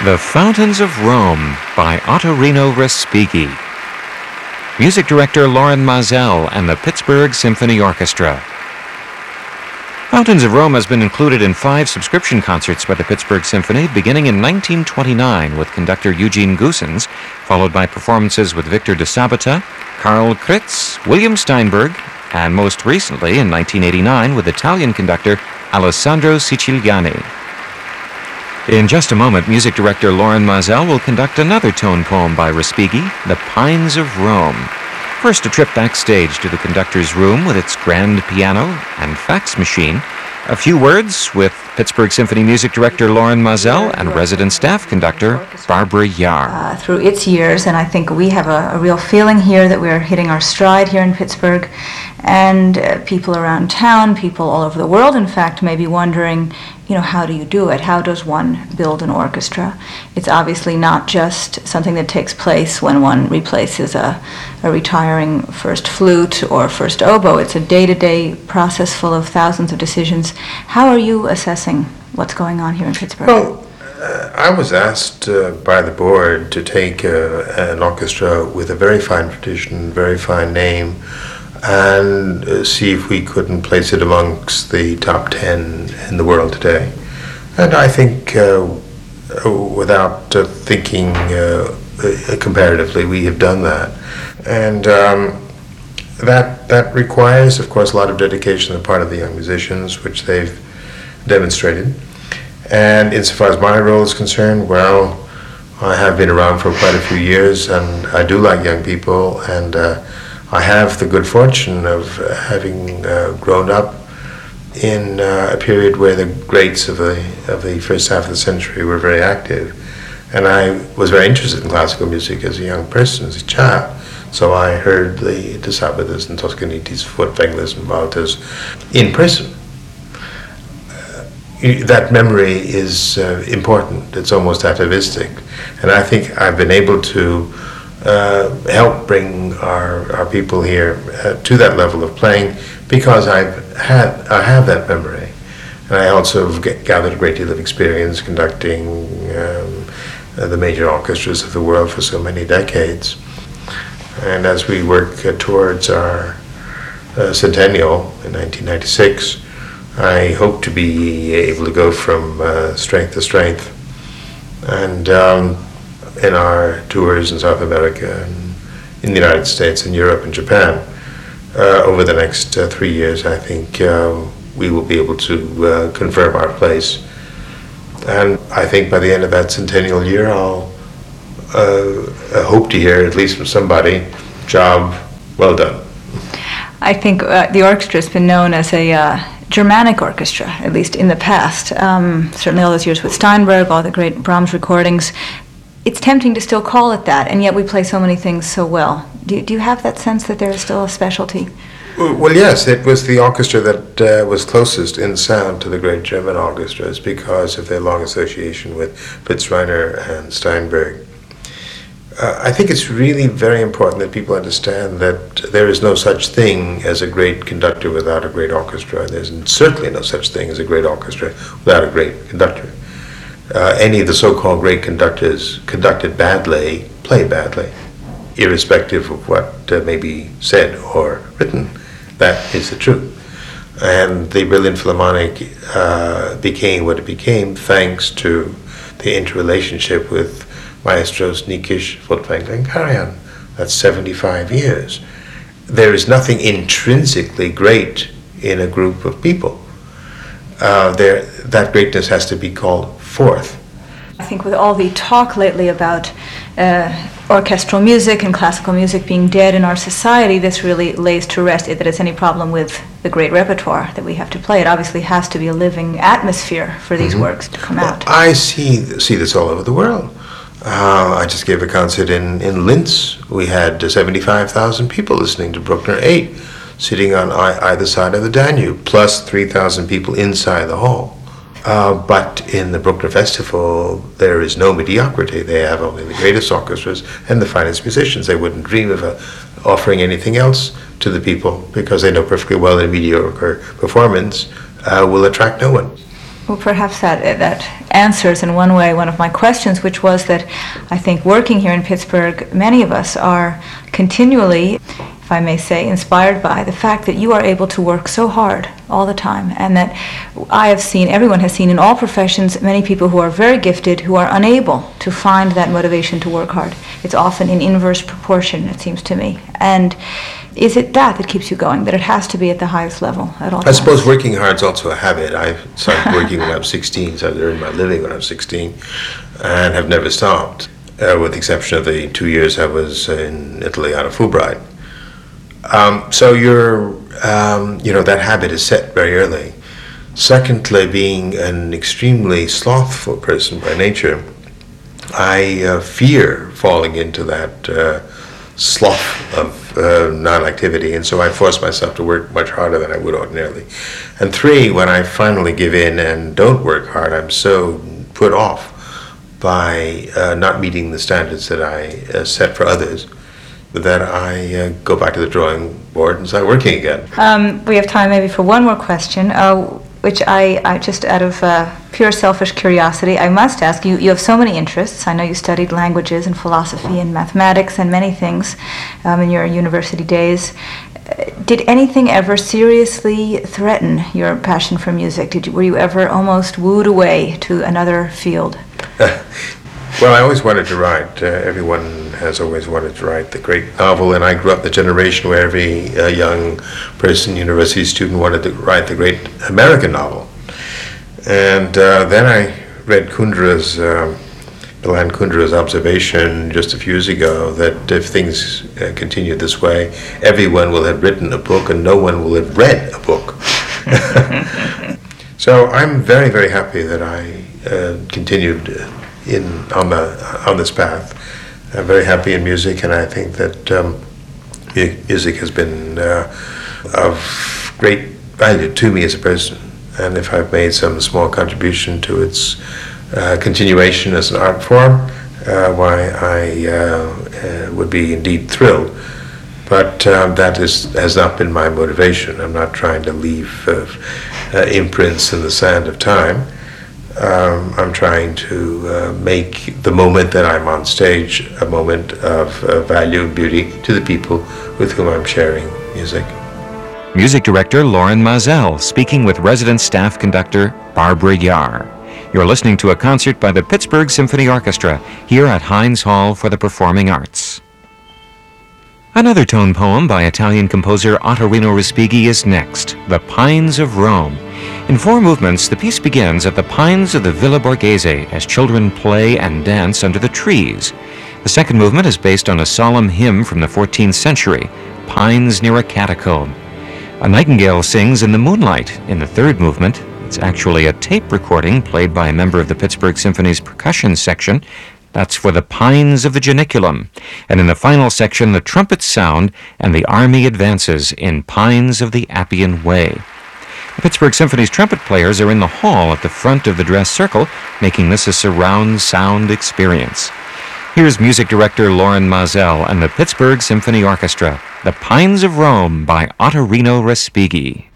The Fountains of Rome by Ottorino Respighi. Music director Loren Maazel and the Pittsburgh Symphony Orchestra. Fountains of Rome has been included in 5 subscription concerts by the Pittsburgh Symphony beginning in 1929 with conductor Eugene Goossens, followed by performances with Victor de Sabata, Karl Kritz, William Steinberg, and most recently in 1989 with Italian conductor Alessandro Siciliani. In just a moment, music director Loren Maazel will conduct another tone poem by Respighi, The Pines of Rome. First, a trip backstage to the conductor's room with its grand piano and fax machine. A few words with Pittsburgh Symphony music director Loren Maazel and resident staff conductor Barbara Yahr. Through its years, and I think we have a real feeling here that we're hitting our stride here in Pittsburgh, and people around town, people all over the world, in fact, may be wondering, how do you do it? How does one build an orchestra? It's obviously not just something that takes place when one replaces a retiring first flute or first oboe. It's a day-to-day process full of thousands of decisions. How are you assessing what's going on here in Pittsburgh? Well, I was asked by the board to take an orchestra with a very fine tradition, very fine name, and see if we couldn't place it amongst the top 10 in the world today. And I think, without thinking comparatively, we have done that. And that requires, of course, a lot of dedication on the part of the young musicians, which they've demonstrated. And insofar as my role is concerned, well, I have been around for quite a few years, and I do like young people, and I have the good fortune of having grown up in a period where the greats of the first half of the century were very active. And I was very interested in classical music as a young person, as a child. So I heard the De Sabatas and Toscanitis, Furtwänglers and Walters in person. That memory is important. It's almost atavistic. And I think I've been able to help bring our people here to that level of playing because I have that memory. And I also have gathered a great deal of experience conducting the major orchestras of the world for so many decades. And as we work towards our centennial in 1996, I hope to be able to go from strength to strength. And in our tours in South America and in the United States and Europe and Japan, over the next 3 years, I think we will be able to confirm our place. And I think by the end of that centennial year, I'll hope to hear, at least from somebody, job well done. I think the orchestra has been known as a Germanic orchestra, at least in the past. Certainly all those years with Steinberg, all the great Brahms recordings. It's tempting to still call it that, and yet we play so many things so well. Do you have that sense that there is still a specialty? Well, yes, it was the orchestra that was closest in sound to the great German orchestras because of their long association with Fritz Reiner and Steinberg. I think it's really very important that people understand that there is no such thing as a great conductor without a great orchestra. There's certainly no such thing as a great orchestra without a great conductor. Any of the so-called great conductors conducted badly, play badly, irrespective of what may be said or written. That is the truth. And the Berlin Philharmonic became what it became thanks to the interrelationship with maestros Nikisch, Furtwängler, and Karajan. That's 75 years. There is nothing intrinsically great in a group of people. That greatness has to be called forth. I think with all the talk lately about orchestral music and classical music being dead in our society, this really lays to rest that it's any problem with the great repertoire that we have to play. It obviously has to be a living atmosphere for these works to come out. I see this all over the world. I just gave a concert in Linz. We had 75,000 people listening to Bruckner 8, sitting on either side of the Danube, plus 3,000 people inside the hall. But in the Bruckner Festival, there is no mediocrity. They have only the greatest orchestras and the finest musicians. They wouldn't dream of offering anything else to the people because they know perfectly well that a mediocre performance will attract no one. Well, perhaps that answers in one way one of my questions, which was that I think working here in Pittsburgh, many of us are continually, if I may say, inspired by the fact that you are able to work so hard all the time, and that everyone has seen in all professions, many people who are very gifted who are unable to find that motivation to work hard. It's often in inverse proportion, it seems to me. And is it that keeps you going, that it has to be at the highest level at all times? I suppose working hard is also a habit. I started working when I was 16, so I earned my living when I was 16, and have never stopped, with the exception of the 2 years I was in Italy on a Fulbright. So that habit is set very early. Secondly, being an extremely slothful person by nature, I fear falling into that slough of non-activity, and so I force myself to work much harder than I would ordinarily. And 3, when I finally give in and don't work hard, I'm so put off by not meeting the standards that I set for others that I go back to the drawing board and start working again. We have time maybe for one more question, which I just out of pure selfish curiosity, I must ask you. You have so many interests. I know you studied languages and philosophy and mathematics and many things in your university days. Did anything ever seriously threaten your passion for music? Were you ever almost wooed away to another field? Well, I always wanted to write. Everyone has always wanted to write the great novel, and I grew up in the generation where every young person, university student, wanted to write the great American novel. And then I read Milan Kundera's observation just a few years ago that if things continue this way, everyone will have written a book and no one will have read a book. So I'm very, very happy that I continued on this path. I'm very happy in music, and I think that music has been of great value to me as a person. And if I've made some small contribution to its continuation as an art form, why I would be indeed thrilled. But that has not been my motivation. I'm not trying to leave imprints in the sand of time. I'm trying to make the moment that I'm on stage a moment of value and beauty to the people with whom I'm sharing music. Music director Loren Maazel speaking with resident staff conductor Barbara Yahr. You're listening to a concert by the Pittsburgh Symphony Orchestra here at Heinz Hall for the Performing Arts. Another tone poem by Italian composer Ottorino Respighi is next, The Pines of Rome. In 4 movements, the piece begins at the pines of the Villa Borghese as children play and dance under the trees. The second movement is based on a solemn hymn from the 14th century, Pines Near a Catacomb. A nightingale sings in the moonlight. In the third movement, it's actually a tape recording played by a member of the Pittsburgh Symphony's percussion section. That's for the Pines of the Janiculum. And in the final section, the trumpets sound and the army advances in Pines of the Appian Way. The Pittsburgh Symphony's trumpet players are in the hall at the front of the dress circle, making this a surround sound experience. Here's music director Loren Maazel and the Pittsburgh Symphony Orchestra, The Pines of Rome by Ottorino Respighi.